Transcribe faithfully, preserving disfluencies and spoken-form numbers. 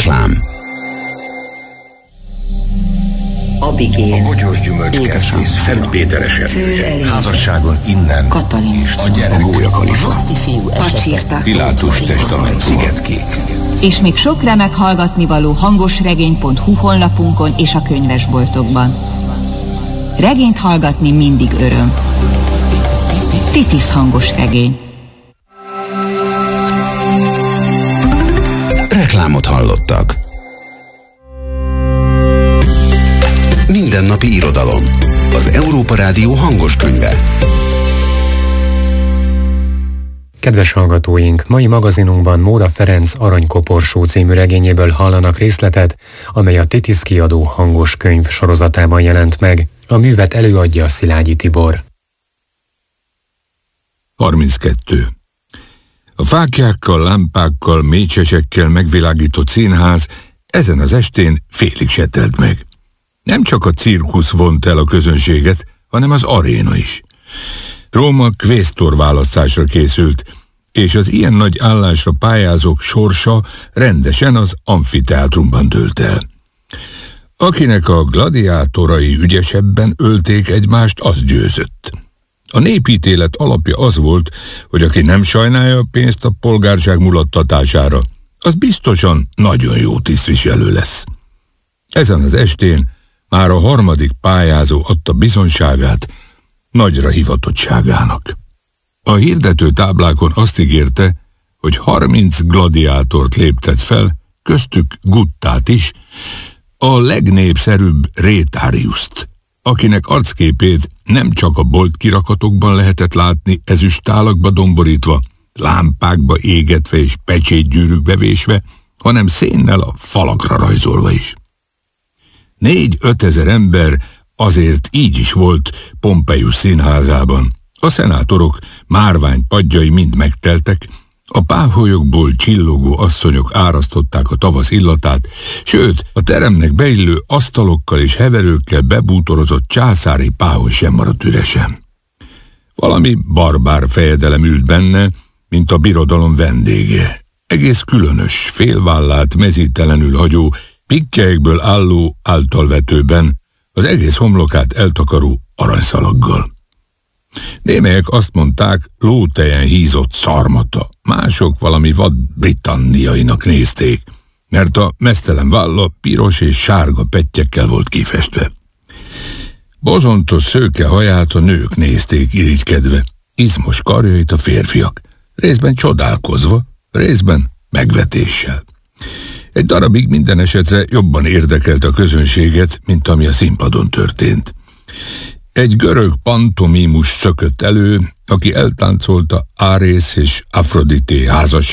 Reklám. Abigél, a bogyós gyümölcskertész, Szentpéter esetén, házasságon innen, Katalin, és a gyerek, A Gólya Kalifa, Roszti fiú esete, Pilátus testament, Szigetkék. És még sok remek hallgatnivaló hangosregény pont hu honlapunkon és a könyvesboltokban. Regényt hallgatni mindig öröm. Titis hangos regény. Reklámot hallottak. Mindennapi irodalom. Az Európa Rádió hangos könyve. Kedves hallgatóink, mai magazinunkban Móra Ferenc Aranykoporsó című regényéből hallanak részletet, amely a Titis kiadó hangos könyv sorozatában jelent meg. A művet előadja Szilágyi Tibor. harminckettő. A fáklyákkal, lámpákkal, mécsesekkel megvilágított színház ezen az estén félig se telt meg. Nem csak a cirkusz vont el a közönséget, hanem az aréna is. Róma kvesztor választásra készült, és az ilyen nagy állásra pályázók sorsa rendesen az amfiteátrumban dőlt el. Akinek a gladiátorai ügyesebben ölték egymást, az győzött. A népítélet alapja az volt, hogy aki nem sajnálja a pénzt a polgárság mulattatására, az biztosan nagyon jó tisztviselő lesz. Ezen az estén már a harmadik pályázó adta bizonyságát nagyra hivatottságának. A hirdető táblákon azt ígérte, hogy harminc gladiátort léptet fel, köztük Guttát is, a legnépszerűbb Rétáriuszt, akinek arcképét nem csak a bolt kirakatokban lehetett látni ezüstálakba domborítva, lámpákba égetve és pecsétgyűrűkbe vésve, hanem szénnel a falakra rajzolva is. Négy-ötezer ember azért így is volt Pompeius színházában. A szenátorok márvány padjai mind megteltek, a páholyokból csillogó asszonyok árasztották a tavasz illatát, sőt, a teremnek beillő asztalokkal és heverőkkel bebútorozott császári páholy sem maradt üresen. Valami barbár fejedelem ült benne, mint a birodalom vendége. Egész különös, félvállát, mezítelenül hagyó, pikkeekből álló általvetőben, az egész homlokát eltakaró aranyszalaggal. Némelyek azt mondták, lótejen hízott szarmata, mások valami vad britanniainak nézték, mert a meztelen válla piros és sárga pettyekkel volt kifestve. Bozontos szőke haját a nők nézték irigykedve, izmos karjait a férfiak, részben csodálkozva, részben megvetéssel. Egy darabig minden esetre jobban érdekelt a közönséget, mint ami a színpadon történt. Egy görög pantomímus szökött elő, aki eltáncolta Árész és Afrodité házasságát,